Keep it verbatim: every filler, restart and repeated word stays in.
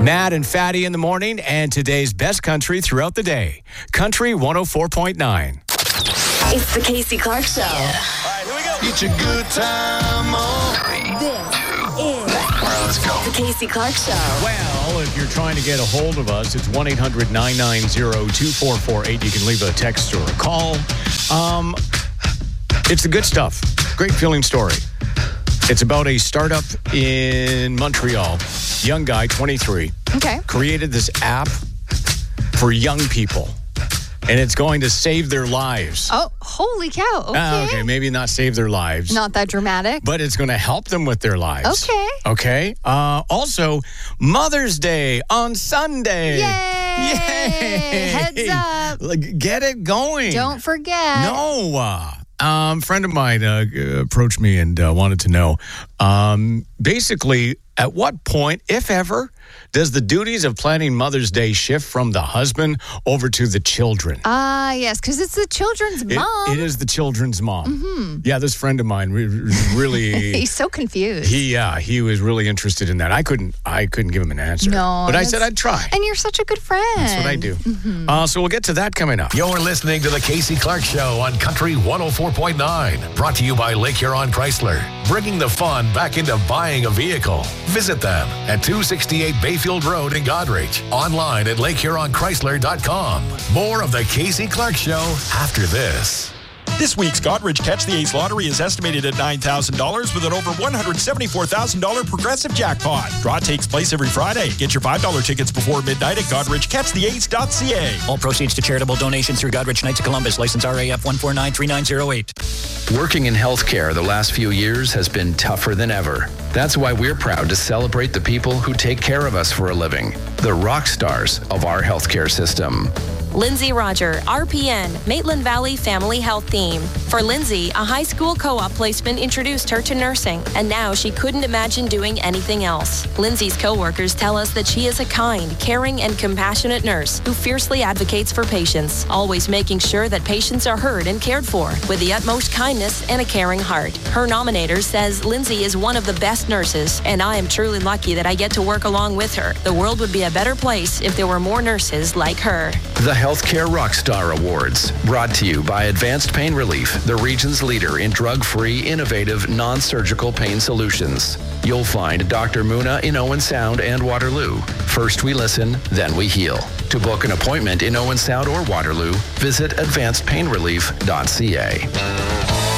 Matt and Fatty in the morning, and today's best country throughout the day. Country one oh four point nine. It's the Casey Clark Show. All right, here we go. It's a good time on. This is All right, let's go. the Casey Clark Show. Well, if you're trying to get a hold of us, it's one eight hundred nine nine zero two four four eight. You can leave a text or a call. Um, it's the good stuff. Great feeling story. It's about a startup in Montreal. Young guy, twenty-three. Okay. Created this app for young people. And it's going to save their lives. Oh, holy cow. Okay. Ah, okay, maybe not save their lives. Not that dramatic. But it's going to help them with their lives. Okay. Okay. Uh, also, Mother's Day on Sunday. Yay! Yay! Heads up. Like, get it going. Don't forget. No. Uh, um, friend of mine uh, approached me and uh, wanted to know, um, basically, at what point, if ever, does the duties of planning Mother's Day shift from the husband over to the children? Ah, uh, yes, because it's the children's It- mom. it is the children's mom. Mm-hmm. Yeah, this friend of mine re- re- really... He's so confused. He yeah, he was really interested in that. I couldn't I couldn't give him an answer. No, but I that's- said I'd try. And you're such a good friend. That's what I do. Mm-hmm. Uh, so we'll get to that coming up. You're listening to the Casey Clark Show on Country one oh four point nine. Brought to you by Lake Huron Chrysler. Bringing the fun back into buying a vehicle. Visit them at two sixty-eight Bayfield Road in Godrich. Online at lake huron chrysler dot com. More of the Casey Clark Show after this. This week's Godrich Catch the Ace lottery is estimated at nine thousand dollars with an over one hundred seventy-four thousand dollars progressive jackpot. Draw takes place every Friday. Get your five dollar tickets before midnight at godrich catch the ace dot c a. All proceeds to charitable donations through Godrich Knights of Columbus. License R A F one four nine three nine zero eight. Working in healthcare the last few years has been tougher than ever. That's why we're proud to celebrate the people who take care of us for a living, the rock stars of our healthcare system. Lindsay Roger, R P N, Maitland Valley Family Health Team. For Lindsay, a high school co-op placement introduced her to nursing, and now she couldn't imagine doing anything else. Lindsay's co-workers tell us that she is a kind, caring, and compassionate nurse who fiercely advocates for patients, always making sure that patients are heard and cared for with the utmost kindness and a caring heart. Her nominator says Lindsay is one of the best nurses, and I am truly lucky that I get to work along with her. The world would be a better place if there were more nurses like her. The Healthcare Rockstar Awards, brought to you by Advanced Pain Relief, the region's leader in drug-free, innovative, non-surgical pain solutions. You'll find Doctor Muna in Owen Sound and Waterloo. First we listen, then we heal. To book an appointment in Owen Sound or Waterloo, visit advanced pain relief dot c a.